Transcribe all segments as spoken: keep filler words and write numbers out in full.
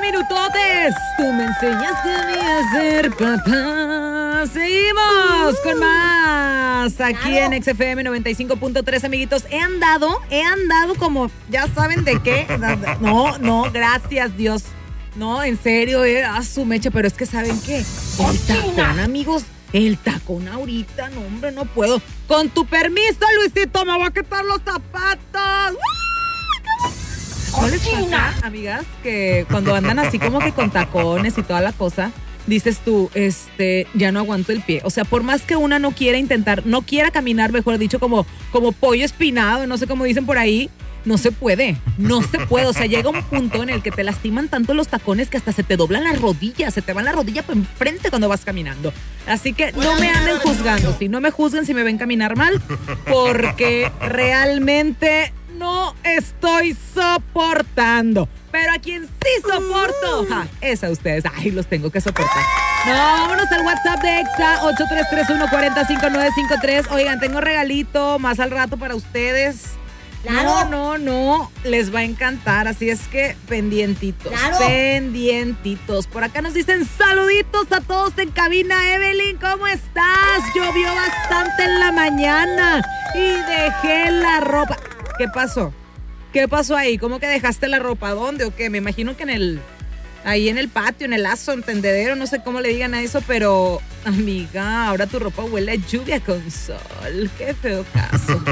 minutotes. Tú me enseñaste a mí a ser papá. Seguimos con más aquí claro. en X F M noventa y cinco punto tres, amiguitos. He andado, he andado como, ya saben de qué. No, no, gracias Dios. No, en serio, eh, a su mecha, pero es que ¿saben qué? El tacón, amigos. El tacón ahorita, no, hombre, no puedo. Con tu permiso, Luisito, me voy a quitar los zapatos. ¿No les pasa, amigas, que cuando andan así como que con tacones y toda la cosa, dices tú, este, ya no aguanto el pie? O sea, por más que una no quiera intentar, no quiera caminar, mejor dicho, como, como pollo espinado, no sé cómo dicen por ahí, no se puede, no se puede. O sea, llega un punto en el que te lastiman tanto los tacones que hasta se te doblan las rodillas, se te van la rodilla por enfrente cuando vas caminando. Así que no me anden juzgando, si no me juzguen si me ven caminar mal, porque realmente no estoy soportando. Pero a quien sí soporto, ja, es a ustedes. Ay, los tengo que soportar. No, vámonos al WhatsApp de Exa, ocho tres tres uno, cuatro cinco nueve cinco tres. Oigan, tengo regalito más al rato para ustedes. Claro. No, no, no, les va a encantar, así es que pendientitos, claro. pendientitos. Por acá nos dicen saluditos a todos en cabina. Evelyn, ¿cómo estás? Llovió bastante en la mañana y dejé la ropa. ¿Qué pasó? ¿Qué pasó ahí? ¿Cómo que dejaste la ropa? ¿Dónde o qué? Me imagino que en el, ahí en el patio, en el lazo, en tendedero, no sé cómo le digan a eso, pero amiga, ahora tu ropa huele a lluvia con sol. Qué feo caso.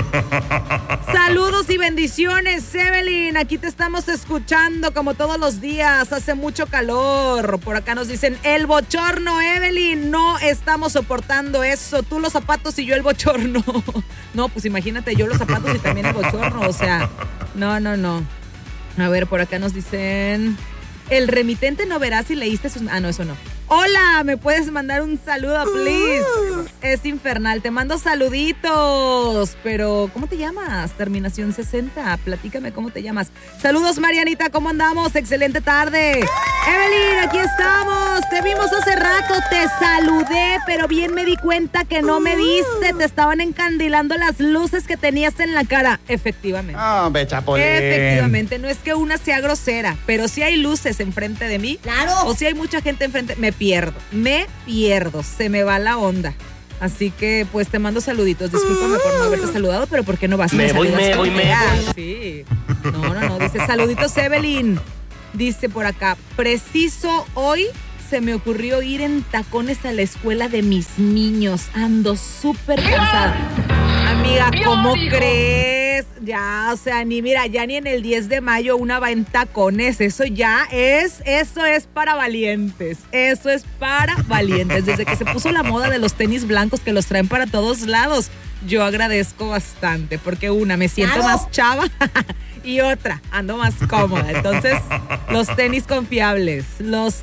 Saludos y bendiciones, Evelyn. Aquí te estamos escuchando como todos los días. Hace mucho calor. Por acá nos dicen el bochorno, Evelyn. No estamos soportando eso. Tú los zapatos y yo el bochorno. No, pues imagínate, yo los zapatos y también el bochorno. O sea, no, no, no. A ver, por acá nos dicen el remitente no verá si leíste sus... Ah, no, eso no. Hola, ¿me puedes mandar un saludo, please? Uh. Es infernal, te mando saluditos. Pero, ¿cómo te llamas? Terminación sesenta, platícame cómo te llamas. Saludos, Marianita, ¿cómo andamos? Excelente tarde. Evelyn, aquí estamos. Te vimos hace rato, te saludé, pero bien me di cuenta que no me viste. Te estaban encandilando las luces que tenías en la cara. Efectivamente. Ah, oh, Chapolín. Efectivamente, no es que una sea grosera, pero si hay luces enfrente de mí. Claro. O si hay mucha gente enfrente, me pierdo, me pierdo, se me va la onda. Así que, pues, te mando saluditos. Discúlpame por no haberte saludado, pero ¿por qué no vas? Me voy, me voy, me voy. Sí. No, no, no. Dice, saluditos, Evelyn. Dice por acá, preciso hoy se me ocurrió ir en tacones a la escuela de mis niños. Ando súper cansada. Amiga, ¿cómo crees? Ya, o sea, ni mira, ya ni en el diez de mayo una va en tacones. Eso ya es, eso es para valientes. Eso es para valientes. Desde que se puso la moda de los tenis blancos que los traen para todos lados, yo agradezco bastante. Porque una, me siento claro. más chava y otra, ando más cómoda. Entonces, los tenis confiables, los